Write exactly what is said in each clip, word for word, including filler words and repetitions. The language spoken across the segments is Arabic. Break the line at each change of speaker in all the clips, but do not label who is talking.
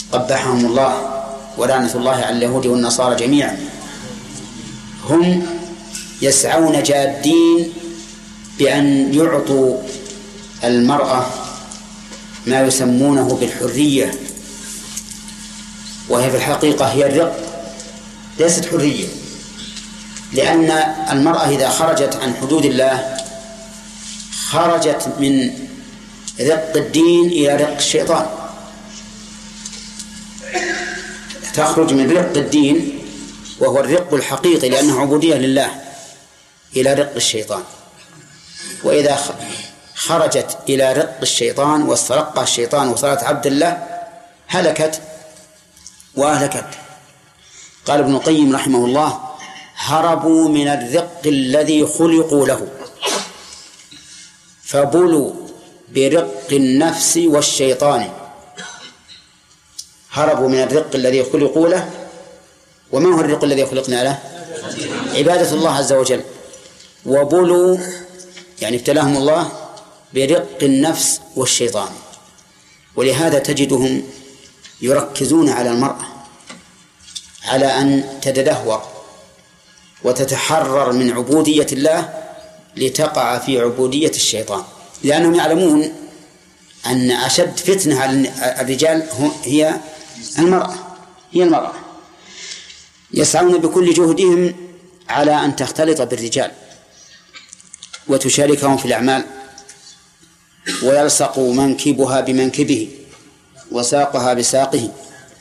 قبحهم الله ولعنة الله على اليهود والنصارى جميعا، هم يسعون جادين بأن يعطوا المرأة ما يسمونه بالحرية، وهي في الحقيقة هي الرق، ليست حرية، لأن المرأة إذا خرجت عن حدود الله خرجت من رق الدين إلى رق الشيطان، تخرج من رق الدين وهو الرق الحقيقي لأنه عبودية لله إلى رق الشيطان. وإذا خرجت إلى رق الشيطان واسترقها الشيطان وصارت عبد الله هلكت وأهلكت. قال ابن القيم رحمه الله: هربوا من الرق الذي خلقوا له فبلوا برق النفس والشيطان. هربوا من الرق الذي خلقوا له. وما هو الرق الذي خلقنا له؟ عبادة الله عز وجل. وبلوا يعني ابتلاهم الله برق النفس والشيطان. ولهذا تجدهم يركزون على المرأة على أن تتدهور وتتحرر من عبودية الله لتقع في عبودية الشيطان، لأنهم يعلمون أن أشد فتنة على الرجال هي المرأة هي المرأة يسعون بكل جهدهم على أن تختلط بالرجال وتشاركهم في الأعمال، ويلصق منكبها بمنكبه وساقها بساقه،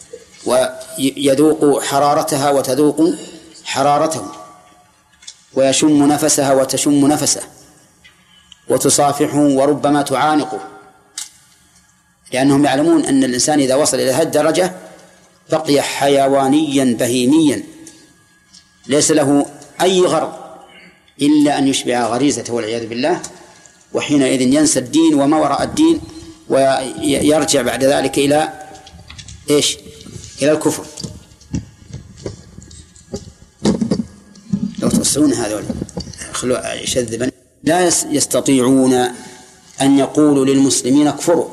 ويذوق حرارتها وتذوق حرارته، ويشم نفسها وتشم نفسه، وتصافحه وربما تعانقه، لأنهم يعلمون أن الإنسان إذا وصل إلى هذه الدرجة بقي حيوانيا بهيميا ليس له أي غرض إلا أن يشبع غريزته والعياذ بالله، وحينئذ ينسى الدين وما وراء الدين ويرجع بعد ذلك إلى إيش؟ إلى الكفر. لو توسعون هذول خلوا يشذبا لا يستطيعون أن يقولوا للمسلمين اكفروا،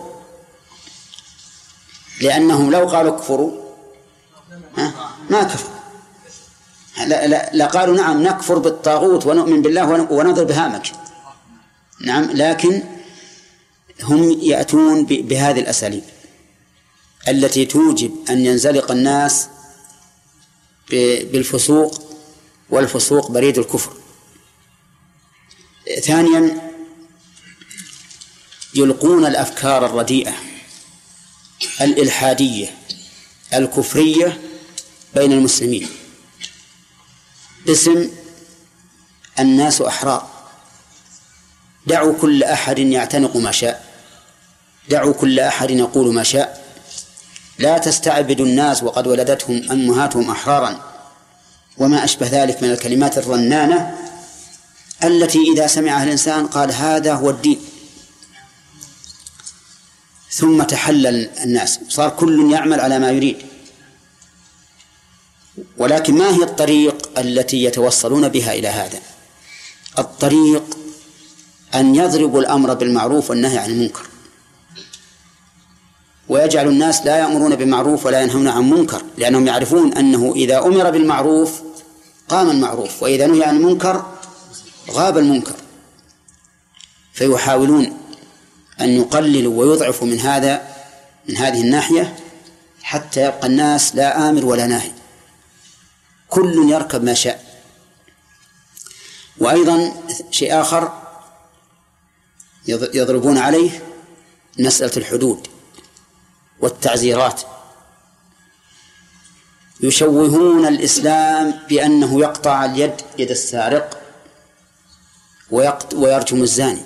لأنهم لو قالوا اكفروا ما كفروا، لا, لا, لا قالوا نعم نكفر بالطاغوت ونؤمن بالله ونضرب هامك، نعم، لكن هم يأتون بهذه الأساليب التي توجب أن ينزلق الناس بالفسوق، والفسوق بريد الكفر. ثانيا يلقون الأفكار الرديئة الإلحادية الكفرية بين المسلمين باسم الناس أحرار، دعوا كل أحد يعتنق ما شاء، دعوا كل أحد يقول ما شاء، لا تستعبدوا الناس وقد ولدتهم أمهاتهم أحرارا، وما أشبه ذلك من الكلمات الرنانة التي إذا سمعها الإنسان قال هذا هو الدين. ثم تحلل الناس، صار كل يعمل على ما يريد. ولكن ما هي الطريق التي يتوصلون بها إلى هذا؟ الطريق أن يضربوا الأمر بالمعروف والنهي عن المنكر، ويجعل الناس لا يأمرون بالمعروف ولا ينهون عن منكر، لأنهم يعرفون أنه إذا أمر بالمعروف قام المعروف، وإذا نهي عن المنكر غاب المنكر. فيحاولون أن يقللوا ويضعفوا من هذا من هذه الناحية حتى يبقى الناس لا آمر ولا ناهي، كل يركب ما شاء. وأيضا شيء آخر يضربون عليه مسألة الحدود والتعزيرات، يشوهون الإسلام بأنه يقطع اليد يد السارق ويرجم الزاني،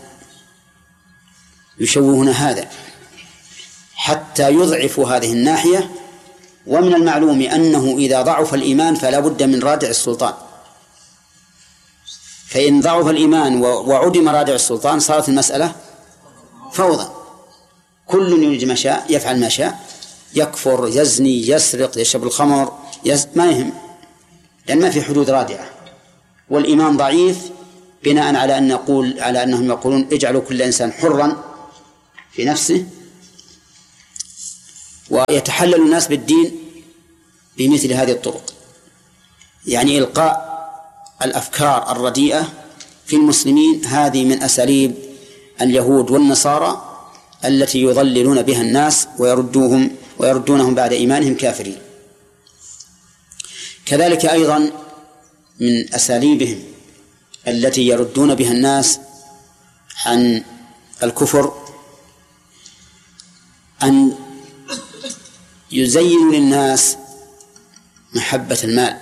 يشوهون هذا حتى يضعفوا هذه الناحية. ومن المعلوم أنه إذا ضعف الإيمان فلا بد من رادع السلطان، فإن ضعف الإيمان وعدم رادع السلطان صارت المسألة فوضى، كل يريد ما شاء يفعل ما شاء، يكفر يزني يسرق يشرب الخمر يز... ما يهم، لأن ما في حدود رادعة، والإيمان ضعيف بناء على أن نقول على أنهم يقولون اجعلوا كل إنسان حرا في نفسه ويتحلل الناس بالدين بمثل هذه الطرق، يعني إلقاء الأفكار الرديئة في المسلمين. هذه من أساليب اليهود والنصارى التي يضللون بها الناس ويردوهم ويردونهم بعد إيمانهم كافرين. كذلك أيضا من أساليبهم التي يردون بها الناس عن الكفر أن يزينوا للناس محبة المال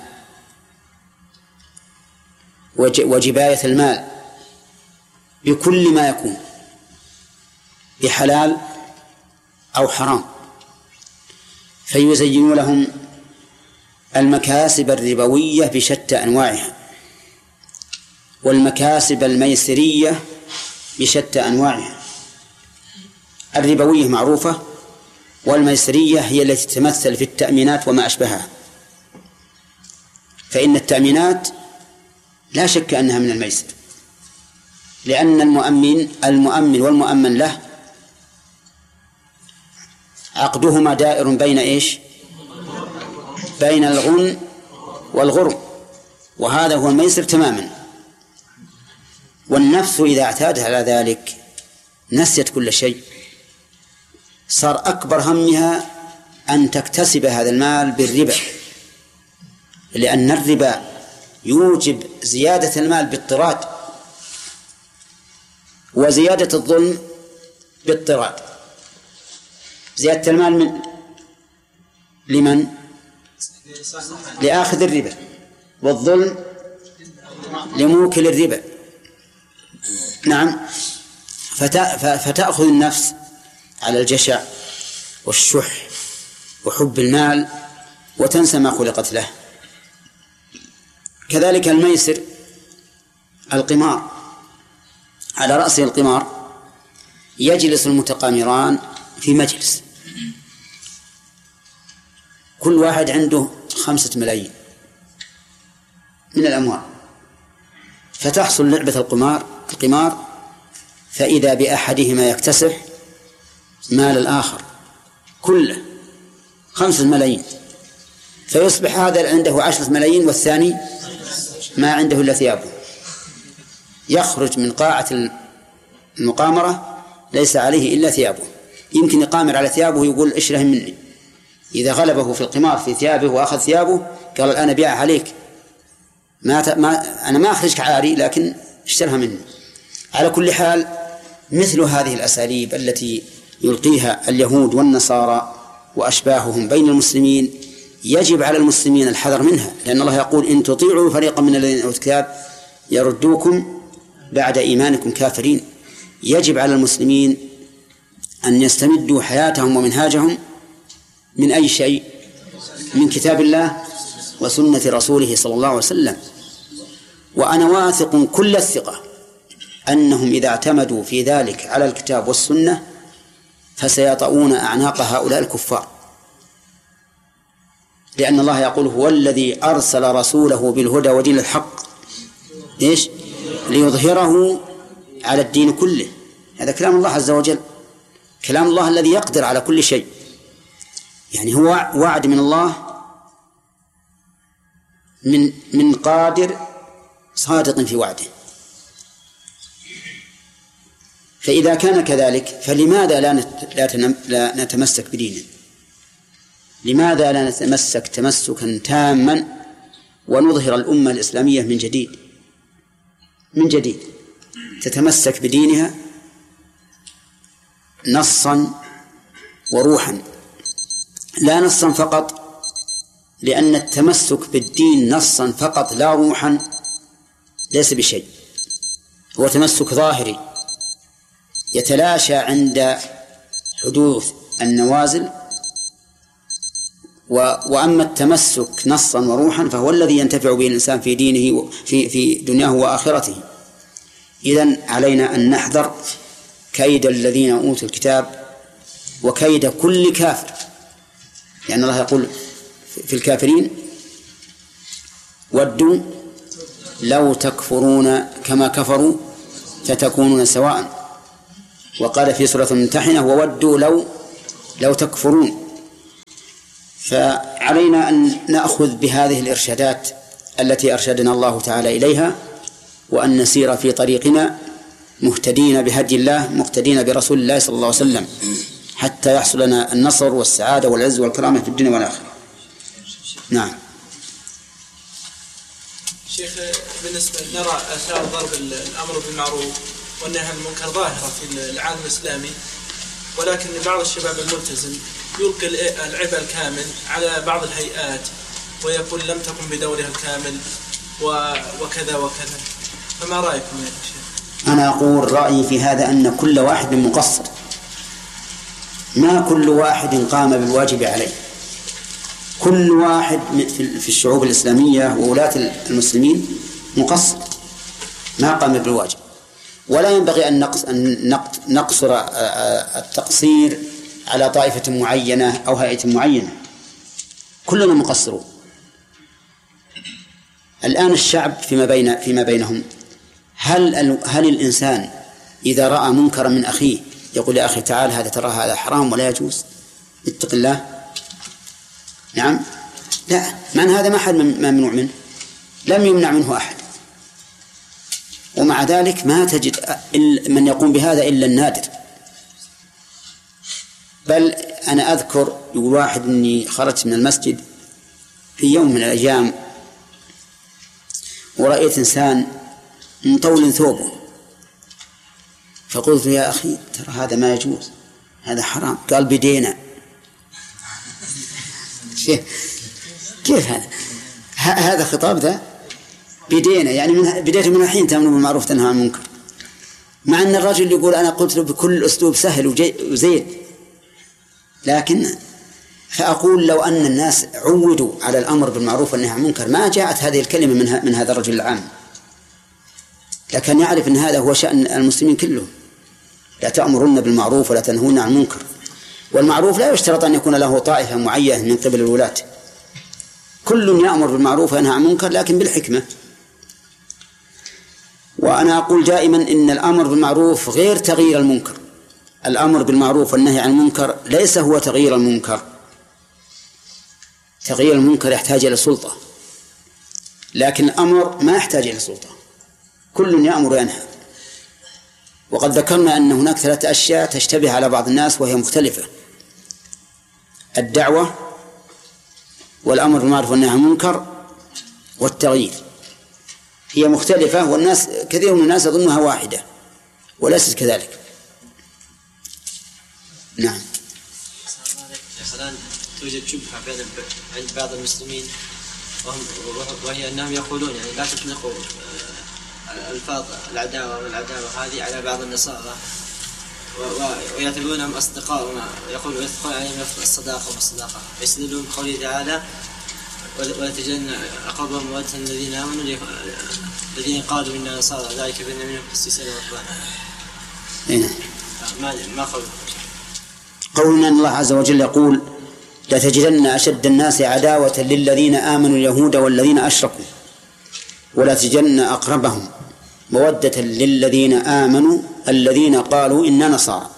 وجباية المال بكل ما يكون، بحلال أو حرام، فيزينوا لهم المكاسب الربوية بشتى أنواعها والمكاسب الميسرية بشتى أنواعها. الربوية معروفة، والميسرية هي التي تتمثل في التأمينات وما أشبهها، فإن التأمينات لا شك أنها من الميسر، لأن المؤمن المؤمن والمؤمن له عقدهما دائر بين إيش؟ بين الغن والغرم، وهذا هو الميسر تماما. والنفس إذا اعتادت على ذلك نسيت كل شيء، صار أكبر همها أن تكتسب هذا المال بالربا، لأن الربا يوجب زيادة المال باضطراد، وزيادة الظلم باضطراد. زيادة المال من لمن؟ لآخذ الربا، والظلم لموكل الربا. نعم. فتأخذ النفس على الجشع والشح وحب المال وتنسى ما خلقت له. كذلك الميسر القمار، على رأسه القمار، يجلس المتقامران في مجلس، كل واحد عنده خمسة ملايين من الأموال، فتحصل لعبة القمار القمار فإذا بأحدهما يكتسح مال الآخر كله خمسة ملايين، فيصبح هذا عنده عشرة ملايين والثاني ما عنده إلا ثيابه، يخرج من قاعة المقامرة ليس عليه إلا ثيابه، يمكن يقامر على ثيابه ويقول اشره مني. إذا غلبه في القمار في ثيابه وأخذ ثيابه قال الآن أبيع عليك، ما, ت... ما أنا ما أخرجك عاري لكن اشترها مني. على كل حال مثل هذه الأساليب التي يلقيها اليهود والنصارى وأشباههم بين المسلمين يجب على المسلمين الحذر منها، لأن الله يقول إن تطيعوا فريقا من الذين أوتوا الكتاب يردوكم بعد إيمانكم كافرين. يجب على المسلمين أن يستمدوا حياتهم ومنهاجهم من أي شيء؟ من كتاب الله وسنة رسوله صلى الله عليه وسلم. وأنا واثق كل الثقة أنهم إذا اعتمدوا في ذلك على الكتاب والسنة فسيطؤون أعناق هؤلاء الكفار، لأن الله يقول هو الذي أرسل رسوله بالهدى ودين الحق إيش؟ ليظهره على الدين كله. هذا كلام الله عز وجل، كلام الله الذي يقدر على كل شيء، يعني هو وعد من الله من من قادر صادق في وعده. فإذا كان كذلك فلماذا لا لا نتمسك بدينه؟ لماذا لا نتمسك تمسكا تاما ونظهر الأمة الإسلامية من جديد من جديد تتمسك بدينها نصا وروحا، لا نصا فقط، لأن التمسك بالدين نصا فقط لا روحا ليس بشيء، هو تمسك ظاهري يتلاشى عند حدوث النوازل. وأما التمسك نصا وروحا فهو الذي ينتفع به الإنسان في دينه في في دنياه وآخرته. إذن علينا أن نحذر كيد الذين أوتوا الكتاب وكيد كل كافر، لأن الله يقول في الكافرين ودوا لو تكفرون كما كفروا فتكونون سواء. وقال في سورة الممتحنة وودوا لو لو تكفرون، فعلينا أن نأخذ بهذه الإرشادات التي أرشدنا الله تعالى إليها، وأن نسير في طريقنا مهتدين بهدي الله مقتدين برسول الله صلى الله عليه وسلم، حتى يحصل لنا النصر والسعادة والعز والكرامة في الدنيا والآخرة. نعم.
شيخ، بالنسبة نرى آثار ضرب الأمر بالمعروف والنهي عن المنكر ظاهرة في العالم الإسلامي، ولكن بعض الشباب الملتزم يلقي العبء الكامل على بعض الهيئات ويقول لم تقم بدورها الكامل وكذا وكذا، فما رأيكم يا شيخ؟
أنا أقول رأيي في هذا أن كل واحد مقصر، ما كل واحد قام بالواجب عليه. كل واحد في الشعوب الإسلامية وولاة المسلمين مقصر ما قام بالواجب، ولا ينبغي أن نقصر التقصير على طائفة معينة أو هيئة معينة، كلنا مقصرون. الآن الشعب فيما بين فيما بينهم، هل هل الإنسان إذا رأى منكرا من أخيه يقول يا أخي تعال هذا ترى هذا حرام ولا يجوز اتق الله؟ نعم، لا، من هذا ما حد ممنوع منه، لم يمنع منه أحد، ومع ذلك ما تجد من يقوم بهذا إلا النادر. بل أنا أذكر يقول واحد إني خرجت من المسجد في يوم من الأيام ورأيت إنسان مطول ثوبه، فقلت يا أخي ترى هذا ما يجوز، هذا حرام. قال بدينا. كيف هذا؟ هذا خطاب ذا بدينا، يعني من بداية من الحين تأمرون بالمعروف تنهى عن المنكر، مع أن الرجل يقول أنا قلت له بكل أسلوب سهل وزين. لكن فأقول لو أن الناس عودوا على الأمر بالمعروف والنهي عن المنكر ما جاءت هذه الكلمة من, من هذا الرجل العام، لكن يعرف أن هذا هو شأن المسلمين كلهم، لا تأمرون بالمعروف ولا تنهون عن المنكر. والمعروف لا يشترط أن يكون له طائفة معينة من قبل الولاة، كل يأمر بالمعروف وينهى عن المنكر لكن بالحكمة. وأنا أقول دائما إن الأمر بالمعروف غير تغيير المنكر، الأمر بالمعروف والنهي عن المنكر ليس هو تغيير المنكر. تغيير المنكر يحتاج إلى سلطة، لكن الأمر ما يحتاج إلى سلطة، كل يأمر وينهى. وقد ذكرنا أن هناك ثلاثة أشياء تشتبه على بعض الناس وهي مختلفة: الدعوة والأمر بالمعروف والنهي عن المنكر والتغيير. هي مختلفة، والناس كثير من الناس يظنها واحدة وليست كذلك. نعم.
الآن توجد شبهة بين عند بعض المسلمين وهم وهي أنهم يقولون يعني لا تطلقوا ألفاظ العداوة والعداوة هذه على بعض النصارى ويعتبرونهم أصدقاء، ويقولون يدخل عليهم لفظ الصداقة والصداقة، يستدلون بقوله تعالى ولا تجدن أقربهم مودة الذين آمنوا الذين قالوا إننا نصارى ذلك بأن منهم قسيسين ورهبانا. ما ما قولوا
قولنا أن الله عز وجل يقول لتجدن أشد الناس عداوة للذين آمنوا اليهود والذين أشركوا ولا تجدن أقربهم مودة للذين آمنوا الذين قالوا إننا نصارى.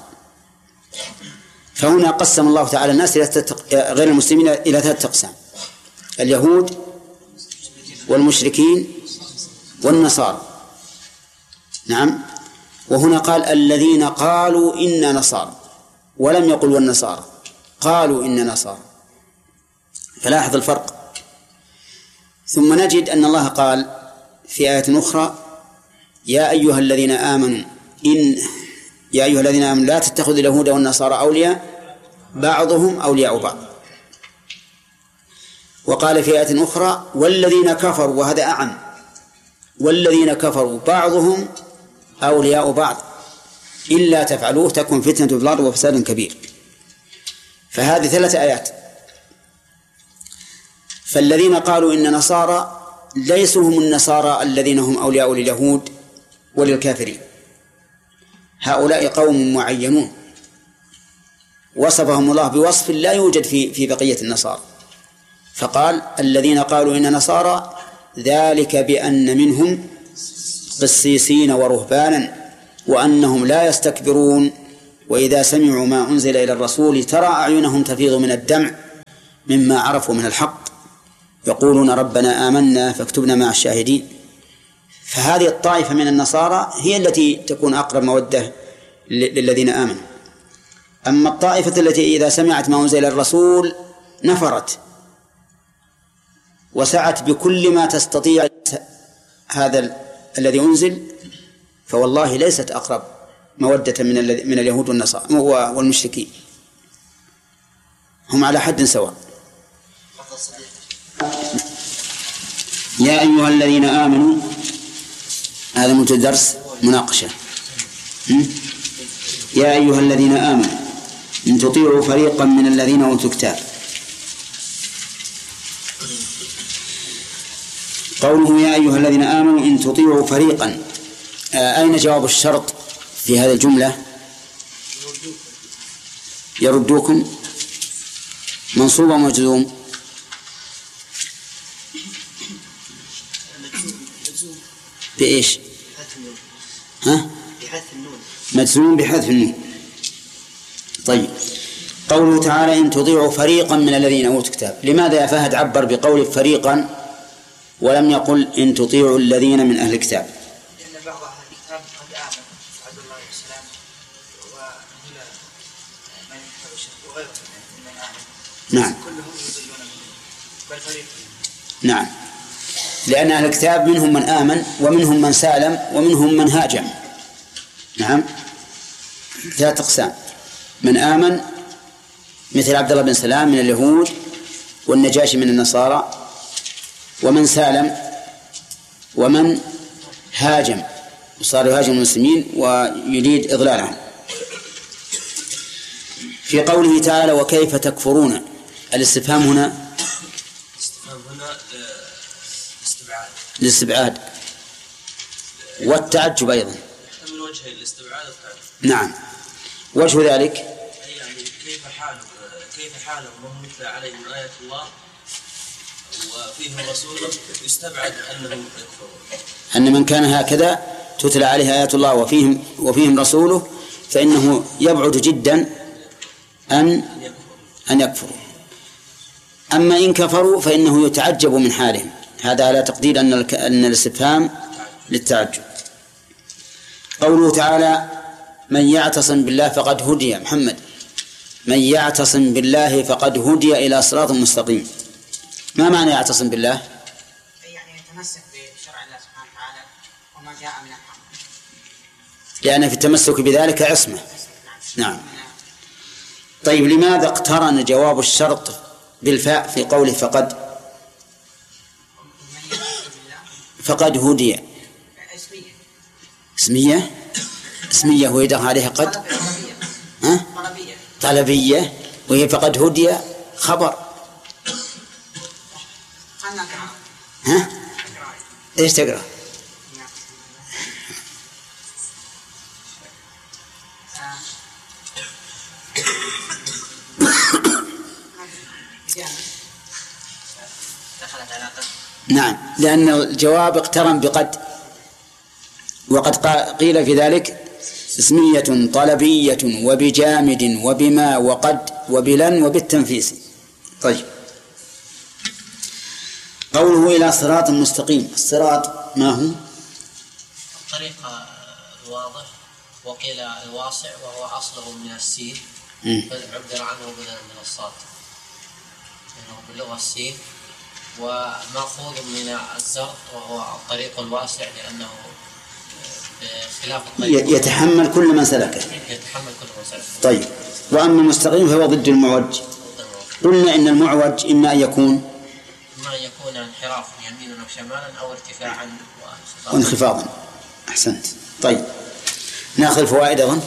فهنا قسم الله تعالى الناس غير المسلمين إلى ثلاثة أقسام: اليهود والمشركين والنصارى. نعم. وهنا قال الذين قالوا إننا نصارى، ولم يقل والنصارى، قالوا إننا نصارى. فلاحظ الفرق. ثم نجد أن الله قال في آية أخرى يا أيها الذين آمنوا إن يا أيها الذين آمنوا لا تتخذوا اليهود والنصارى أولياء بعضهم أولياء بعض. وقال في آية أخرى والذين كفروا، وهذا أعم، والذين كفروا بعضهم أولياء بعض إلا تفعلوه تكن فتنة في الأرض وفساد كبير. فهذه ثلاث آيات. فالذين قالوا إن نصارى ليسوا هم النصارى الذين هم أولياء لليهود وللكافرين، هؤلاء قوم معينون وصفهم الله بوصف لا يوجد في في بقية النصارى. فقال الذين قالوا إن نصارى ذلك بأن منهم قسيسين ورهبانا وأنهم لا يستكبرون وإذا سمعوا ما أنزل إلى الرسول ترى أعينهم تفيض من الدمع مما عرفوا من الحق يقولون ربنا آمنا فاكتبنا مع الشاهدين. فهذه الطائفة من النصارى هي التي تكون أقرب مودة للذين آمنوا. أما الطائفة التي إذا سمعت ما أنزل الرسول نفرت وسعت بكل ما تستطيع هذا الذي أنزل، فوالله ليست أقرب مودة من من اليهود والنصارى والمشركين، هم على حد سواء. يا أيها الذين آمنوا، هذا منتهى درس مناقشة. يا أيها الذين آمنوا إن تطيعوا فريقا من الذين أوتوا الكتاب. قوله يا أيها الذين آمنوا إن تطيعوا فريقا، أين جواب الشرط في هذه الجملة؟ يردوكم منصوب ومجزوم. بإيش؟ ها؟
بحذف النون.
مجزوم بحذف النون. طيب، قوله تعالى إن تطيعوا فريقا من الذين أوتوا الكتاب، لماذا يا فهد عبر بقول فريقا ولم يقل إن تطيعوا الذين من أهل الكتاب؟
لأن بعض أهل الكتاب قد آمن عبد الله والسلام وهنا من يحب الشرك وغيره من آمن.
نعم.
كلهم يضلون بل فريق.
نعم، لأن أهل الكتاب منهم من آمن ومنهم من سالم ومنهم من هاجم. نعم، ثلاثة أقسام: من آمن مثل عبد الله بن سلام من اليهود والنجاشي من النصارى، ومن سالم، ومن هاجم وصار يهاجم المسلمين ويريد إضلالهم. في قوله تعالى وكيف تكفرون، الاستفهام هنا
الاستفهام هنا الاستبعاد
الاستبعاد والتعجب أيضا.
من وجه الاستبعاد والتعجب.
نعم، وجه ذلك
يعني كيف حال كيف حال وهم يتلى عليهم آيات الله وفيهم رسوله يستبعد أنهم يكفرون،
أن من كان هكذا تتلى عليه آيات الله وفيهم وفيهم رسوله فإنه يبعد جدا أن أن يكفروا. أما إن كفروا فإنه يتعجب من حالهم. هذا على تقدير أن أن الاستفهام للتعجب. قوله تعالى من يعتصم بالله فقد هدي. محمد، من يعتصم بالله فقد هدي إلى صراط مستقيم. ما معنى يعتصم بالله؟
يعني يتمسك بشرع الله سبحانه وتعالى وما جاء من الحق،
لأن في التمسك بذلك عصمة. نعم. طيب، لماذا اقترن جواب الشرط بالفاء في قوله فقد فقد هدي؟
اسمية
اسمية اسمية ويدخل عليها قد ها؟
طلبية
طلبية، وهي فقد هدي خبر. ها؟ ايش تقرأ؟ نعم، لأن الجواب اقترن بقد، وقد قيل في ذلك اسمية طلبية وبجامد وبما وقد وبلن وبالتنفيس. طيب، قوله إلى صراط مستقيم، الصراط ما هو؟
الطريق الواضح، وقيل الواسع وهو أصله من السين عبر عنه بدلا من الصاد، لأنه باللغة السين، ومأخوذ من الزرق وهو الطريق الواسع لأنه خلاف الطريق
يتحمل كل من سلكه.
يتحمل كل من سلكه.
طيب، وأما المستقيم فهو ضد المعوج. قلنا إن المعوج إما أن يكون
إما أن يكون انحراف يمينا أو شمالا أو ارتفاعا
وانخفاضا. أحسنت. طيب، نأخذ الفوائد أظن.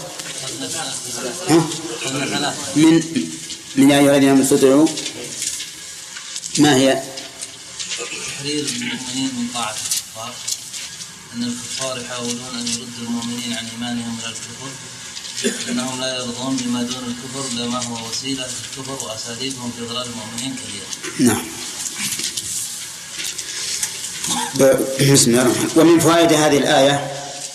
من من يا أيها الذين آمنوا استطيعوا، ما هي؟
تحرير المؤمنين من طاعة الكفار، أن الكفار يحاولون أن يردوا المؤمنين عن إيمانهم إلى الكفر، لأنهم لا يرضون بما دون الكفر لما هو وسيلة الكفر، وأساليبهم في ضلال المؤمنين كثيرة.
نعم. بسم الله الرحمن الرحيم. ومن فوائد هذه الآية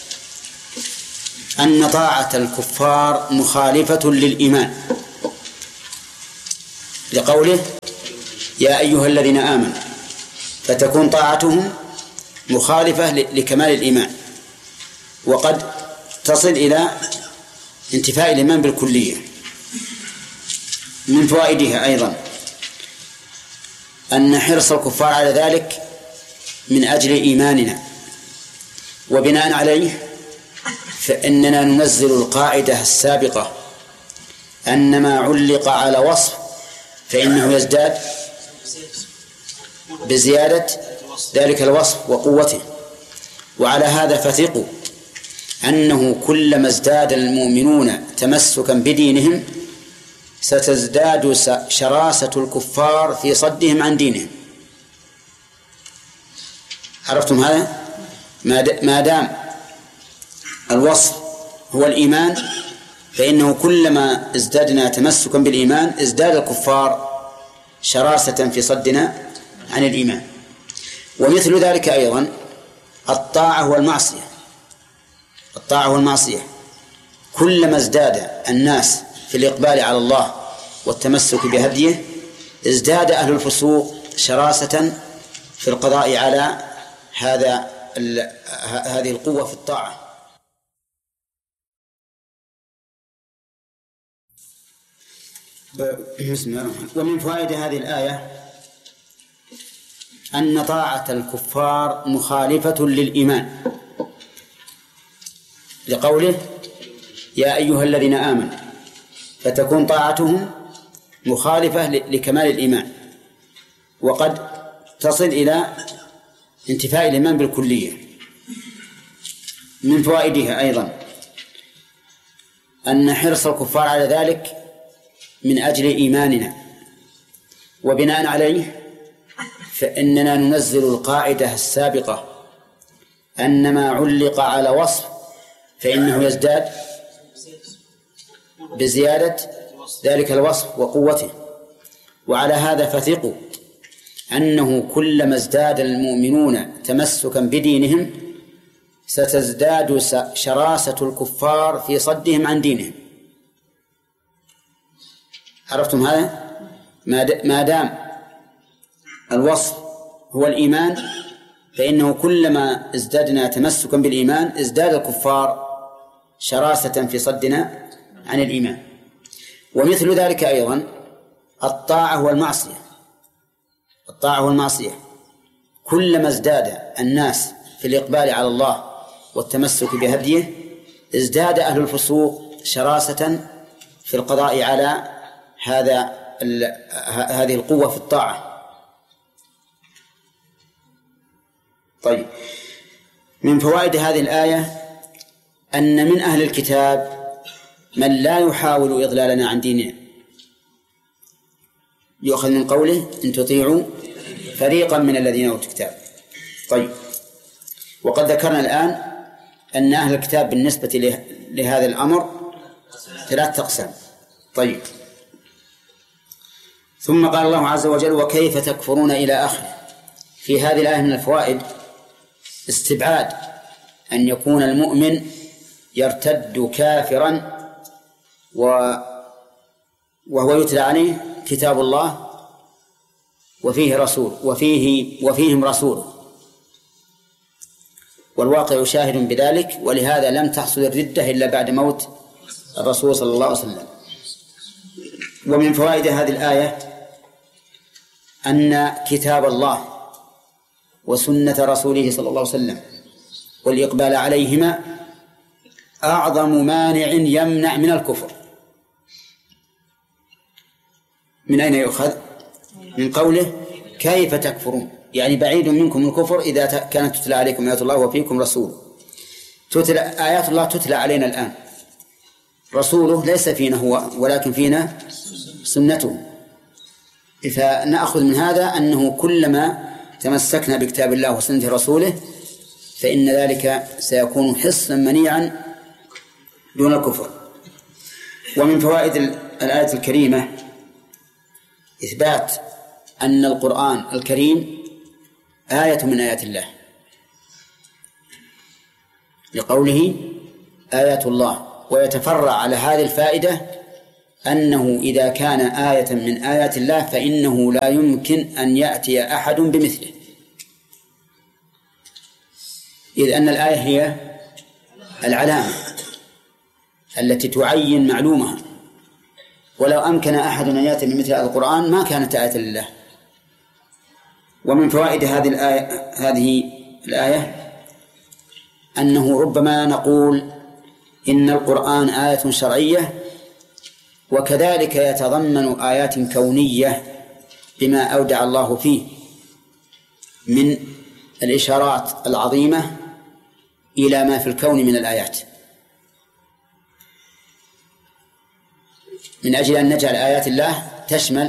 أن طاعة الكفار مخالفة للإيمان، لقوله يا أيها الذين آمنوا، فتكون طاعتهم مخالفة لكمال الإيمان، وقد تصل إلى انتفاء الإيمان بالكلية. من فوائدها أيضا أن حرص الكفار على ذلك من أجل إيماننا، وبناء عليه فإننا ننزل القاعدة السابقة أن ما علق على وصف فإنه يزداد بزيادة ذلك الوصف وقوته. وعلى هذا فثقوا أنه كلما ازداد المؤمنون تمسكا بدينهم ستزداد شراسة الكفار في صدهم عن دينهم. عرفتم هذا؟ ما دام الوصف هو الإيمان فإنه كلما ازدادنا تمسكا بالإيمان ازداد الكفار شراسة في صدنا عن الإيمان. ومثل ذلك أيضا الطاعة والمعصية. الطاعة والمعصية كلما ازداد الناس في الإقبال على الله والتمسك بهديه ازداد أهل الفسوق شراسة في القضاء على هذا هذه القوة في الطاعة. ومن فوائد هذه الآية أن طاعة الكفار مخالفة للإيمان، لقوله يا أيها الذين آمنوا، فتكون طاعتهم مخالفة لكمال الإيمان، وقد تصل إلى انتفاء الإيمان بالكلية. من فوائدها أيضا أن حرص الكفار على ذلك من أجل إيماننا، وبناء عليه فإننا ننزل القاعدة السابقة أن ما علق على وصف فإنه يزداد بزيادة ذلك الوصف وقوته. وعلى هذا فثقوا أنه كلما ازداد المؤمنون تمسكا بدينهم ستزداد شراسة الكفار في صدهم عن دينهم. عرفتم هذا؟ ما دام الوصف هو الإيمان فإنه كلما ازدادنا تمسكا بالإيمان ازداد الكفار شراسة في صدنا عن الإيمان. ومثل ذلك أيضا الطاعة والمعصية. الطاعة والمعصية كلما ازداد الناس في الإقبال على الله والتمسك بهديه ازداد أهل الفسوق شراسة في القضاء على هذا هذه القوة في الطاعة. طيب، من فوائد هذه الآية أن من أهل الكتاب من لا يحاول إضلالنا عن ديننا، يؤخذ من قوله إن تطيعوا فريقا من الذين أوتوا الكتاب. طيب، وقد ذكرنا الآن أن أهل الكتاب بالنسبة لهذا الأمر ثلاث أقسام. طيب، ثم قال الله عز وجل وكيف تكفرون إلى آخره. في هذه الآية من الفوائد استبعاد أن يكون المؤمن يرتد كافرا وهو يتلى عليه كتاب الله وفيه رسول وفيه وفيهم رسوله، والواقع يشاهد بذلك، ولهذا لم تحصل الردة إلا بعد موت الرسول صلى الله عليه وسلم. ومن فوائد هذه الآية أن كتاب الله وسنة رسوله صلى الله عليه وسلم والإقبال عليهما أعظم مانع يمنع من الكفر. من أين يؤخذ؟ من قوله كيف تكفرون، يعني بعيد منكم الكفر إذا كانت تتلى عليكم آيات الله وفيكم رسوله. تتلى آيات الله تتلى علينا الآن، رسوله ليس فينا هو ولكن فينا سنته. فنأخذ من هذا أنه كلما تمسكنا بكتاب الله وسنة رسوله فإن ذلك سيكون حصنا منيعا دون الكفر. ومن فوائد الآية الكريمة إثبات أن القرآن الكريم آية من آيات الله، لقوله آيات الله، ويتفرع على هذه الفائدة أنه إذا كان آية من آيات الله فإنه لا يمكن أن يأتي أحد بمثله، إذ أن الآية هي العلامة التي تعين معلومها، ولو أمكن أحد أن يأتي بمثل القرآن ما كانت آية لله. ومن فوائد هذه الآية هذه الآية أنه ربما نقول إن القرآن آية شرعية وكذلك يتضمن آيات كونية بما أودع الله فيه من الإشارات العظيمة إلى ما في الكون من الآيات، من أجل أن نجعل آيات الله تشمل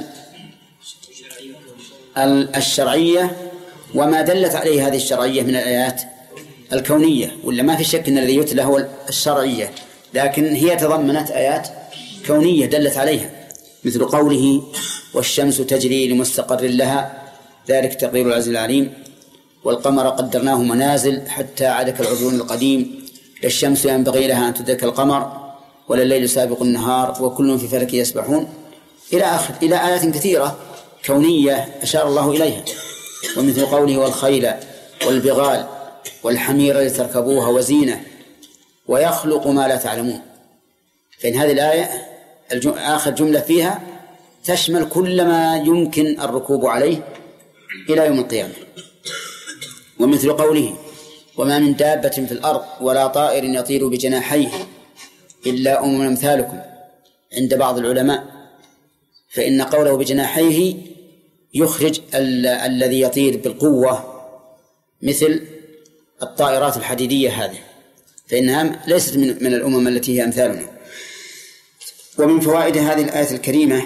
الشرعية وما دلت عليه هذه الشرعية من الآيات الكونية، ولا ما في شك أن الذي يتلى هو الشرعية، لكن هي تضمنت آيات كونية دلت عليها، مثل قوله والشمس تجري لمستقر لها ذلك تقدير العزيز العليم، والقمر قدرناه منازل حتى عاد كالعرجون القديم، لا الشمس ينبغي لها أن تدرك القمر ولا الليل سابق النهار وكل في فلك يسبحون إلى آخر، إلى آيات كثيرة كونية أشار الله إليها. ومثل قوله والخيل والبغال والحمير لتركبوها وزينة ويخلق ما لا تعلمون، فإن هذه الآية آخر جملة فيها تشمل كل ما يمكن الركوب عليه إلى يوم القيامة. ومثل قوله وما من دابة في الأرض ولا طائر يطير بجناحيه إلا أمم أمثالكم عند بعض العلماء، فإن قوله بجناحيه يخرج ال- الذي يطير بالقوة مثل الطائرات الحديدية هذه، فإنها ليست من, من الأمم التي هي أمثالنا. ومن فوائد هذه الآية الكريمة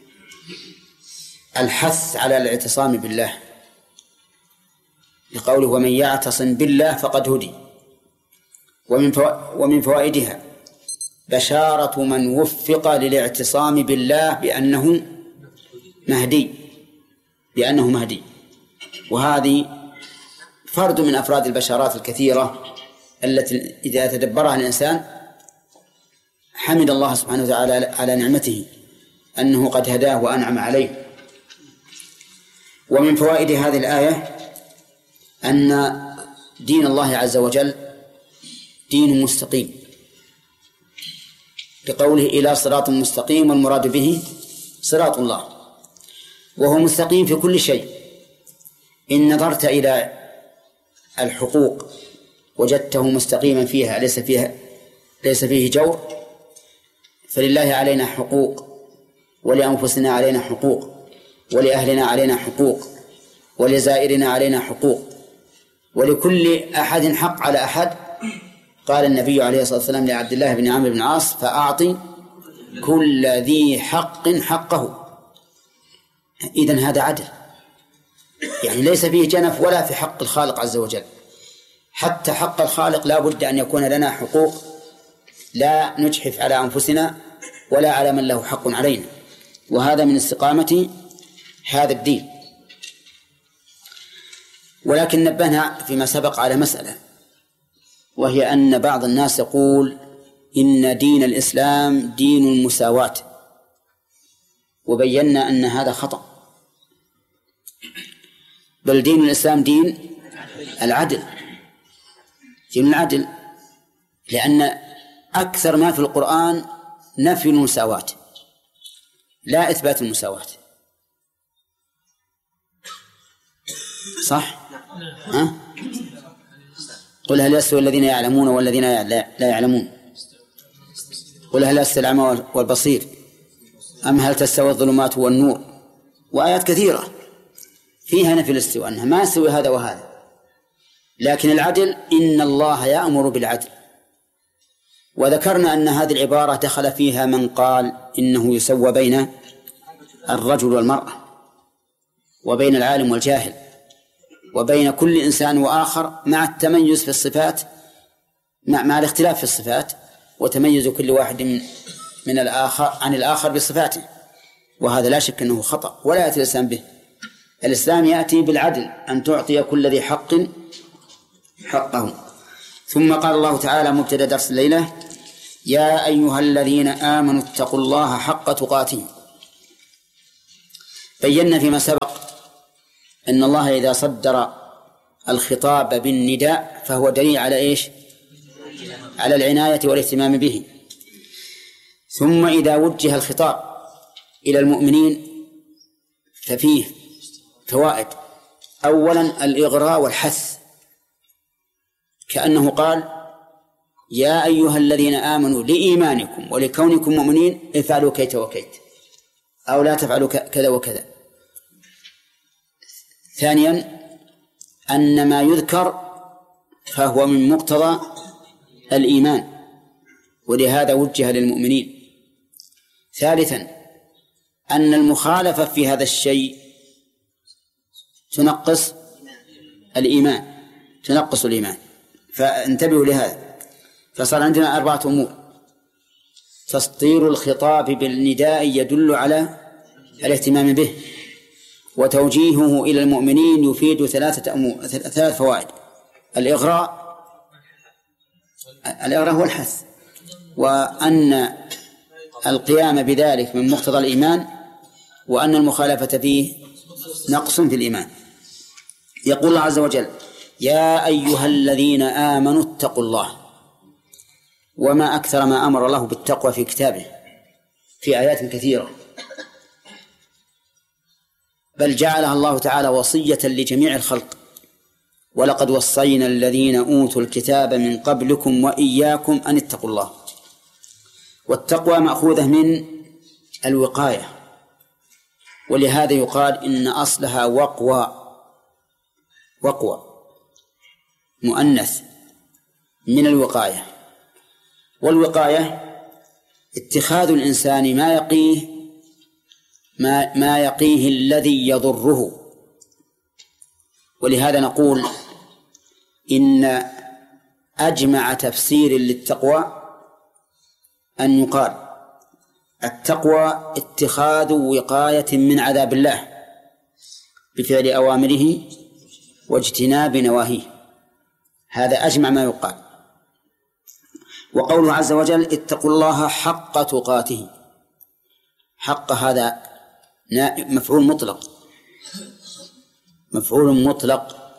الحث على الاعتصام بالله، لقوله ومن يعتصم بالله فقد هدي. ومن ومن فوائدها بشارة من وفق للاعتصام بالله بأنه مهدي بأنه مهدي وهذه فرد من أفراد البشارات الكثيرة التي إذا تدبرها الإنسان حمد الله سبحانه وتعالى على نعمته أنه قد هداه وأنعم عليه. ومن فوائد هذه الآية أن دين الله عز وجل دين مستقيم، بقوله إلى صراط مستقيم، والمراد به صراط الله، وهو مستقيم في كل شيء. إن نظرت إلى الحقوق وجدته مستقيما فيها، ليس فيها ليس فيه جور، فلله علينا حقوق، ولأنفسنا علينا حقوق، ولأهلنا علينا حقوق، ولزائرنا علينا حقوق، ولكل أحد حق على أحد. قال النبي عليه الصلاة والسلام لعبد الله بن عمرو بن العاص فأعطي كل ذي حق حقه. إذن هذا عدل، يعني ليس فيه جنف ولا في حق الخالق عز وجل. حتى حق الخالق لا بد أن يكون لنا حقوق لا نجحف على أنفسنا ولا على من له حق علينا، وهذا من استقامة هذا الدين. ولكن نبهنا فيما سبق على مسألة، وهي أن بعض الناس يقول إن دين الإسلام دين المساواة، وبينا أن هذا خطأ، بل دين الإسلام دين العدل، دين العدل، لأن أكثر ما في القرآن نفي المساواة لا إثبات المساواة. صح؟ ها؟ قل هل يستوي الذين يعلمون والذين لا يعلمون؟ قل هل يستوي الأعمى والبصير أم هل تستوي الظلمات والنور؟ وآيات كثيرة فيها نفي الاستواء، أنها ما يستوي هذا وهذا. لكن العدل إن الله يأمر بالعدل، وذكرنا أن هذه العبارة دخل فيها من قال إنه يسوى بين الرجل والمرأة، وبين العالم والجاهل، وبين كل إنسان وآخر، مع التميز في الصفات، مع, مع الاختلاف في الصفات، وتميز كل واحد من, من الآخر عن الآخر بصفاته. وهذا لا شك أنه خطأ ولا يأتي الإسلام به. الإسلام يأتي بالعدل، أن تعطي كل ذي حق حقه. ثم قال الله تعالى مبتدأ درس الليلة يا أيها الذين آمنوا اتقوا الله حق تقاته. بينا فيما سبق أن الله إذا صدر الخطاب بالنداء فهو دليل على إيش؟ على العناية والاهتمام به. ثم إذا وجه الخطاب إلى المؤمنين ففيه فوائد. أولا الإغراء والحث، كأنه قال يا أيها الذين آمنوا لإيمانكم ولكونكم مؤمنين افعلوا كيت وكيت، أو لا تفعلوا كذا وكذا. ثانيا أن ما يذكر فهو من مقتضى الإيمان، ولهذا وجه للمؤمنين. ثالثا أن المخالفة في هذا الشيء تنقص الإيمان تنقص الإيمان فانتبهوا لهذا. فصار عندنا أربعة أمور: تسطير الخطاب بالنداء يدل على الاهتمام به، وتوجيهه إلى المؤمنين يفيد ثلاثة أمور ثلاث فوائد: الإغراء الإغراء هو الحث، وأن القيام بذلك من مقتضى الإيمان، وأن المخالفة فيه نقص في الإيمان. يقول الله عز وجل يا أيها الذين آمنوا اتقوا الله. وما أكثر ما أمر الله بالتقوى في كتابه في آيات كثيرة، بل جعلها الله تعالى وصية لجميع الخلق: ولقد وصينا الذين أوتوا الكتاب من قبلكم وإياكم أن اتقوا الله. والتقوى مأخوذة من الوقاية، ولهذا يقال إن أصلها وقوى وقوى مؤنث من الوقاية. والوقاية اتخاذ الإنسان ما يقيه ما, ما يقيه الذي يضره. ولهذا نقول إن أجمع تفسير للتقوى أن يقال التقوى اتخاذ وقاية من عذاب الله بفعل أوامره واجتناب نواهيه. هذا أجمع ما يقال. وقوله عز وجل اتقوا الله حق تقاته، حق هذا مفعول مطلق مفعول مطلق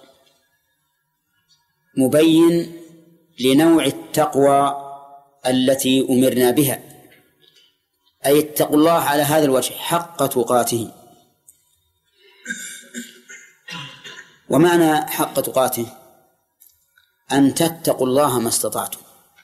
مبين لنوع التقوى التي أمرنا بها، أي اتقوا الله على هذا الوجه حق تقاته. ومعنى حق تقاته أن تتقوا الله ما استطعتم،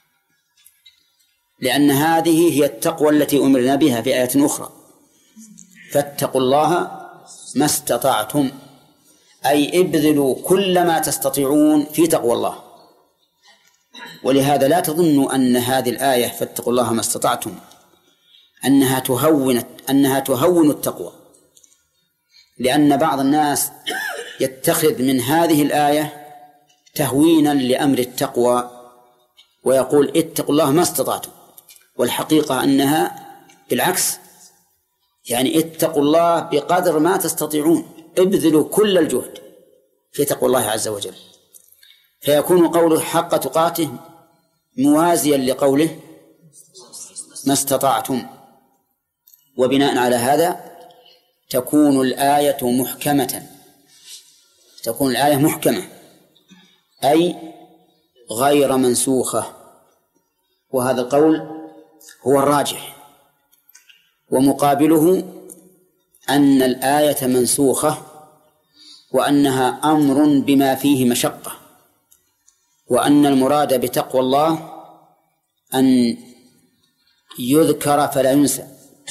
لأن هذه هي التقوى التي أمرنا بها في آية أخرى: فاتقوا الله ما استطعتم، أي ابذلوا كل ما تستطيعون في تقوى الله. ولهذا لا تظنوا أن هذه الآية فاتقوا الله ما استطعتم أنها تهون أنها تهون التقوى، لأن بعض الناس يتخذ من هذه الآية تهوينا لأمر التقوى ويقول اتقوا الله ما استطعتم، والحقيقة أنها بالعكس، يعني اتقوا الله بقدر ما تستطيعون، ابذلوا كل الجهد في تقوى الله عز وجل. فيكون قوله حق تقاته موازيا لقوله ما استطعتم. وبناء على هذا تكون الآية محكمة تكون الآية محكمة أي غير منسوخة، وهذا القول هو الراجح. ومقابله أن الآية منسوخة وأنها أمر بما فيه مشقة، وأن المراد بتقوى الله أن يذكر فلا ينسى،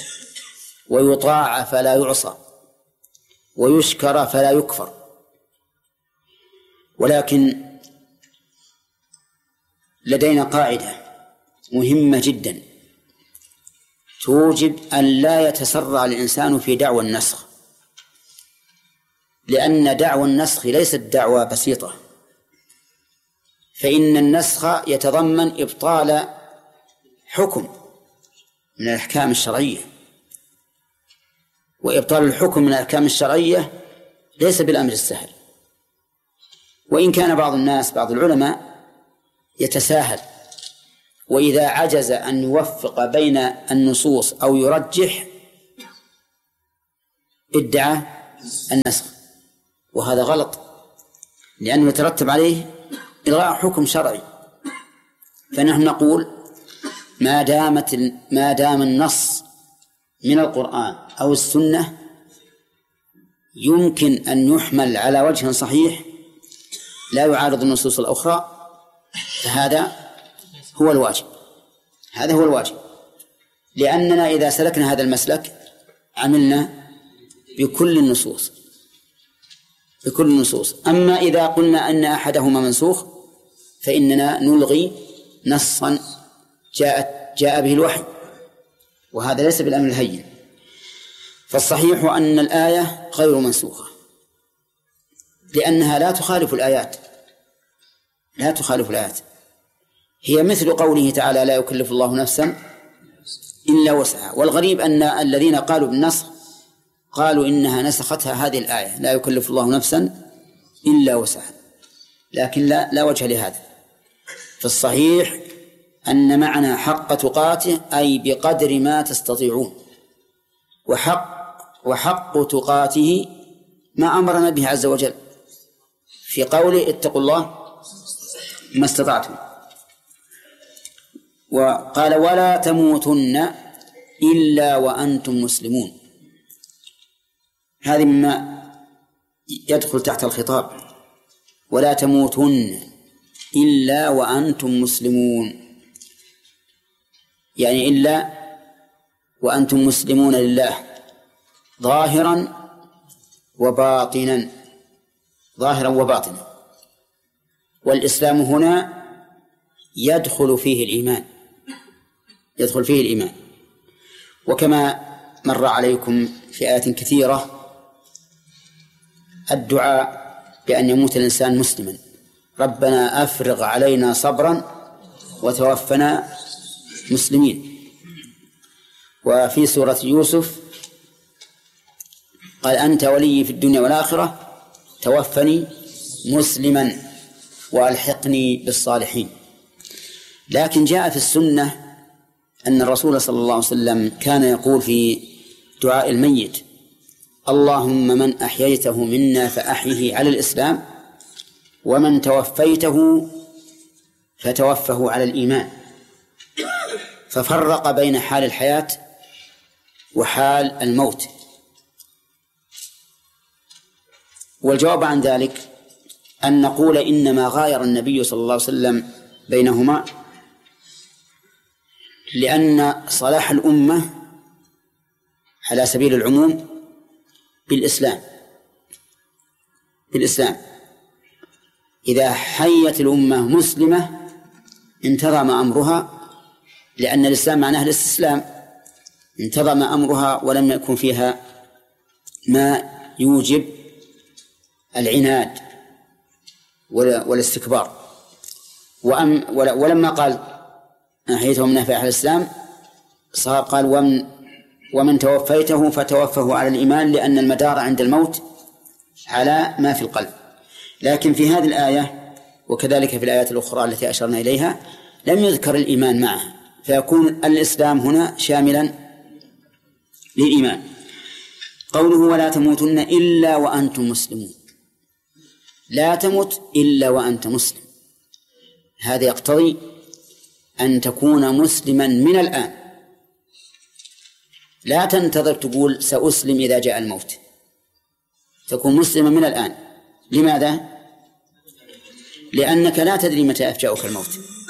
ويطاع فلا يعصى، ويشكر فلا يكفر. ولكن لدينا قاعدة مهمة جدا توجب أن لا يتسرع الإنسان في دعوى النسخ، لأن دعوى النسخ ليست دعوى بسيطة، فإن النسخ يتضمن إبطال حكم من الأحكام الشرعية، وإبطال الحكم من الأحكام الشرعية ليس بالأمر السهل. وإن كان بعض الناس بعض العلماء يتساهل وإذا عجز أن يوفق بين النصوص أو يرجح ادعى النسخ، وهذا غلط، لأنه يترتب عليه إلغاء حكم شرعي. فنحن نقول ما دامت ما دام النص من القرآن أو السنة يمكن أن يحمل على وجه صحيح لا يعارض النصوص الأخرى، فهذا هو الواجب، هذا هو الواجب، لأننا إذا سلكنا هذا المسلك عملنا بكل النصوص بكل النصوص. أما إذا قلنا أن أحدهما منسوخ فإننا نلغي نصا جاءت جاء به الوحي، وهذا ليس بالأمر الهين. فالصحيح أن الآية غير منسوخة لأنها لا تخالف الآيات لا تخالف الآيات هي مثل قوله تعالى لا يكلف الله نفسا إلا وسعها. والغريب أن الذين قالوا بالنسخ قالوا إنها نسختها هذه الآية لا يكلف الله نفسا إلا وسعها، لكن لا, لا وجه لهذا. فالصحيح أن معنى حق تقاته أي بقدر ما تستطيعون، وحق وحق تقاته ما أمرنا به عز وجل في قوله اتقوا الله ما استطعتم. وقال ولا تموتن إلا وأنتم مسلمون، هذه مما يدخل تحت الخطاب، ولا تموتن إلا وأنتم مسلمون، يعني إلا وأنتم مسلمون لله ظاهرا وباطنا ظاهرا وباطنا. والإسلام هنا يدخل فيه الإيمان يدخل فيه الإيمان وكما مر عليكم في آيات كثيرة الدعاء بأن يموت الإنسان مسلما، ربنا أفرغ علينا صبرا وتوفنا مسلمين. وفي سورة يوسف قال أنت ولي في الدنيا والآخرة توفني مسلما وألحقني بالصالحين. لكن جاء في السنة أن الرسول صلى الله عليه وسلم كان يقول في دعاء الميت اللهم من أحييته منا فأحيه على الإسلام ومن توفيته فتوفه على الإيمان، ففرق بين حال الحياة وحال الموت. والجواب عن ذلك أن نقول إنما غاير النبي صلى الله عليه وسلم بينهما لأن صلاح الأمة على سبيل العموم بالإسلام بالإسلام إذا حيت الأمة مسلمة انتظم أمرها، لأن الإسلام معناه الاستسلام، انتظم أمرها ولم يكن فيها ما يوجب العناد والاستكبار. وأم ولما قال أحييته من نافع الإسلام صار قال ومن, ومن توفيته فتوفه على الإيمان، لأن المدار عند الموت على ما في القلب. لكن في هذه الآية وكذلك في الآيات الأخرى التي أشرنا إليها لم يذكر الإيمان معه، فيكون الإسلام هنا شاملا للإيمان. قوله ولا تموتن إلا وأنتم مسلمون، لا تمت إلا وأنت مسلم، هذا يقتضي أن تكون مسلما من الآن، لا تنتظر تقول سأسلم إذا جاء الموت، تكون مسلما من الآن. لماذا؟ لأنك لا تدري متى يفجأك الموت،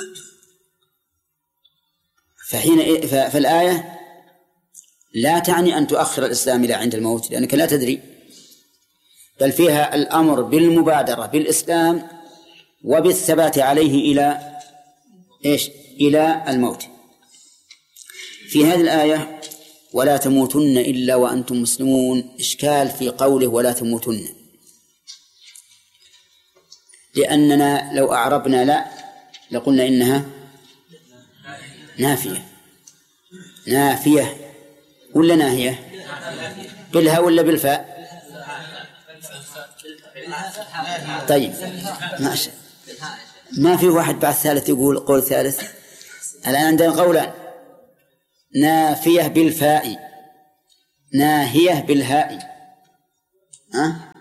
فحين فالآية لا تعني أن تؤخر الإسلام إلى عند الموت، لأنك لا تدري، بل فيها الأمر بالمبادرة بالإسلام وبالثبات عليه إلى إيش؟ إلى الموت. في هذه الآية ولا تموتن إلا وأنتم مسلمون إشكال في قوله ولا تموتن، لأننا لو أعربنا لا لقلنا إنها نافية نافية ولا ناهية؟ بالها ولا بالفاء؟ طيب ماشي، ما في واحد بعد ثالث يقول قول ثالث الآن عندنا قولان: نافية بالفاء، ناهية بالهاء. ها؟